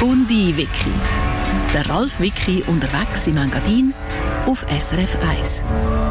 Gundi-Wiki. Der Ralf Wiki unterwegs im Engadin auf SRF 1.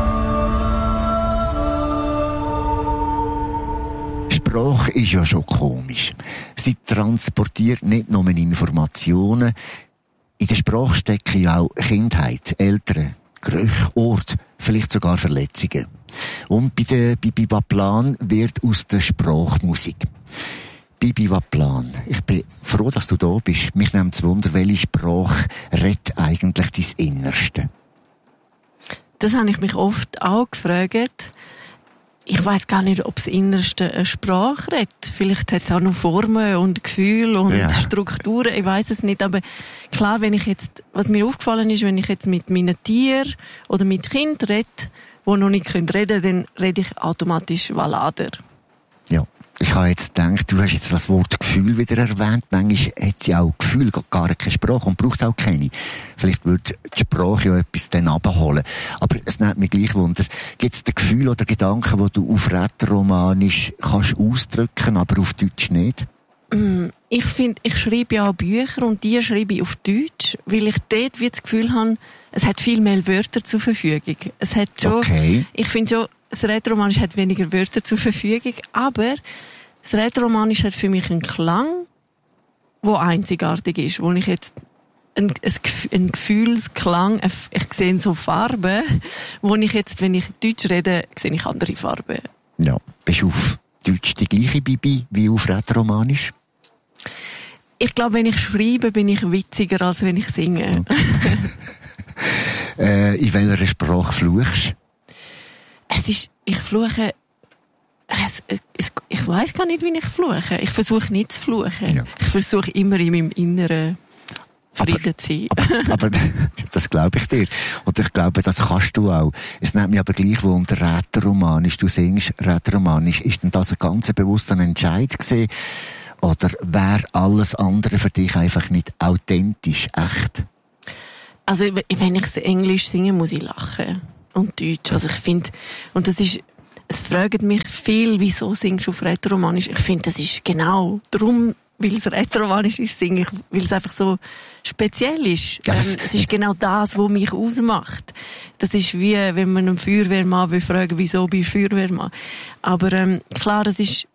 Sprache ist ja schon komisch. Sie transportiert nicht nur Informationen. In der Sprache stecken ja auch Kindheit, Eltern, Gerüche, Ort, vielleicht sogar Verletzungen. Und bei der Bibi Baplan wird aus der Sprache Musik. Bibi Baplan, ich bin froh, dass du da bist. Mich nimmt es Wunder, welche Sprache redet eigentlich dein Innerste? Das habe ich mich oft auch gefragt. Ich weiss gar nicht, ob das Innerste eine Sprache redet. Vielleicht hat es auch noch Formen und Gefühle und Strukturen. Ich weiss es nicht. Aber klar, was mir aufgefallen ist, wenn ich jetzt mit meinen Tieren oder mit Kindern rede, die noch nicht reden können, dann rede ich automatisch Valader. Ja. Ich habe jetzt gedacht, du hast jetzt das Wort Gefühl wieder erwähnt. Manchmal hat sie auch Gefühl, gar keine Sprache und braucht auch keine. Vielleicht würde die Sprache ja etwas dann abholen. Aber es nimmt mich gleich Wunder. Gibt es Gefühle oder Gedanken, die du auf Rätoromanisch kannst ausdrücken, aber auf Deutsch nicht? Ich finde, ich schreibe ja auch Bücher und die schreibe ich auf Deutsch, weil ich dort wie das Gefühl habe, es hat viel mehr Wörter zur Verfügung. Es hat schon, Ich finde schon, das Rätoromanisch hat weniger Wörter zur Verfügung, aber das Rätoromanisch hat für mich einen Klang, der einzigartig ist, wo ich jetzt ein Gefühlsklang, ich sehe so Farben, wo ich jetzt, wenn ich Deutsch rede, sehe ich andere Farben. Ja, bist du auf Deutsch die gleiche Bibi wie auf Rätoromanisch? Ich glaube, wenn ich schreibe, bin ich witziger, als wenn ich singe. Okay. In welcher Sprache fluchst du? Ich fluche, ich weiss gar nicht, wie ich fluche. Ich versuche nicht zu fluchen. Ja. Ich versuche immer in meinem Inneren Frieden zu sein. Aber das glaube ich dir. Und ich glaube, das kannst du auch. Es nimmt mich aber gleich wunder, Rätoromanisch. Du singst Rätoromanisch. Ist denn das ein ganz bewusster Entscheid gewesen? Oder wäre alles andere für dich einfach nicht authentisch, echt? Also, wenn ich Englisch singe, muss ich lachen. Und Deutsch. Also ich finde, und es fragen mich viel, wieso singst du auf Rätoromanisch? Ich finde, das ist genau darum, weil es Rätoromanisch ist, singe ich, weil es einfach so speziell ist. Ja, es ist genau das, was mich ausmacht. Das ist wie, wenn man einen Feuerwehrmann will fragen, wieso bist du Feuerwehrmann? Aber klar,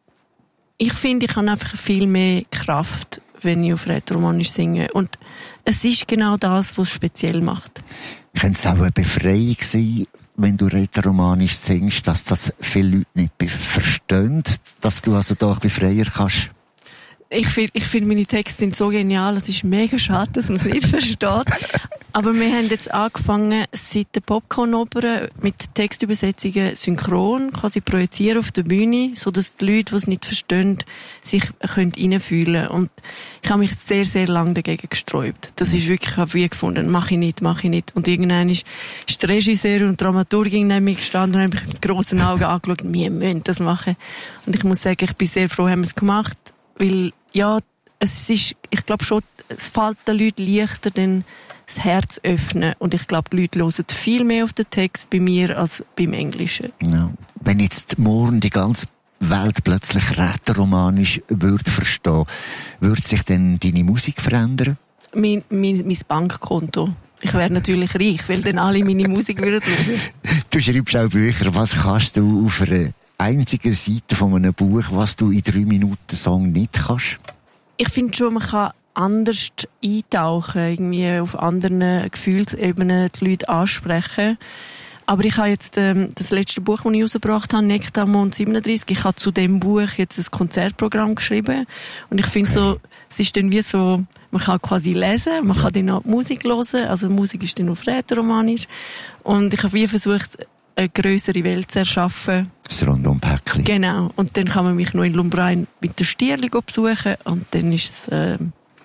ich finde, ich habe einfach viel mehr Kraft, wenn ich auf Rätoromanisch singe. Und es ist genau das, was es speziell macht. Könnte es auch eine Befreiung sein, wenn du Rätoromanisch singst, dass das viele Leute nicht verstehen, dass du also da ein bisschen freier kannst? Ich finde, meine Texte sind so genial, es ist mega schade, dass man es nicht versteht. Aber wir haben jetzt angefangen, seit der Popcorn-Oper mit Textübersetzungen synchron quasi projizieren auf der Bühne, so dass die Leute, die es nicht verstehen, sich reinfühlen können. Und ich habe mich sehr, sehr lange dagegen gesträubt. Das ist wirklich, ich habe wie gefunden, mach ich nicht. Und irgendwann ist der Regisseur und die Dramaturgin neben mir gestanden und haben mich mit grossen Augen angeschaut, wir müssen das machen. Und ich muss sagen, ich bin sehr froh, haben wir es gemacht. Weil, ja, ich glaube schon, es fällt den Leuten leichter, dann das Herz öffnen. Und ich glaube, die Leute hören viel mehr auf den Text bei mir als beim Englischen. Ja. Wenn jetzt morgen die ganze Welt plötzlich Rätoromanisch würde verstehen, würde sich denn deine Musik verändern? Mein Bankkonto. Ich wäre natürlich reich, weil dann alle meine Musik würden hören. Du schreibst auch Bücher. Was kannst du auf einer einzigen Seite von einem Buch, was du in 3 Minuten Song nicht kannst? Ich finde schon, man kann anders eintauchen, irgendwie auf anderen Gefühlsebenen die Leute ansprechen. Aber ich habe jetzt das letzte Buch, das ich rausgebracht habe, Nektarmond 37, ich habe zu dem Buch jetzt ein Konzertprogramm geschrieben. Und ich finde so, es ist dann wie so, man kann quasi lesen, man kann dann auch Musik hören, also Musik ist dann auf Rätoromanisch. Und ich habe wie versucht, eine grössere Welt zu erschaffen. Das Rundum-Päckchen. Genau. Und dann kann man mich noch in Lumbrein mit der Stierli besuchen und dann ist es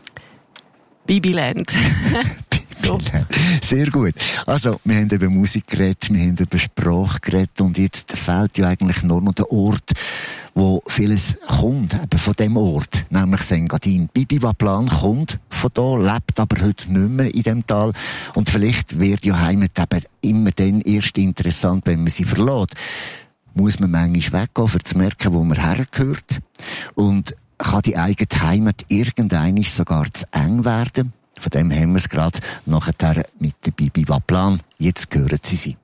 Bibiland. So. Sehr gut. Also, wir haben über Musik geredet, wir haben über Sprache geredet und jetzt fehlt ja eigentlich nur noch der Ort, wo vieles kommt, eben von dem Ort, nämlich Engadin. Bibi Baplan kommt von da, lebt aber heute nicht mehr in dem Tal und vielleicht wird ja Heimat eben immer dann erst interessant, wenn man sie verlässt. Muss man manchmal weggehen, um zu merken, wo man hergehört. Und kann die eigene Heimat irgendeinmal sogar zu eng werden. Von dem haben wir es gerade nachher mit der Bibi Waplan. Jetzt hören Sie sie.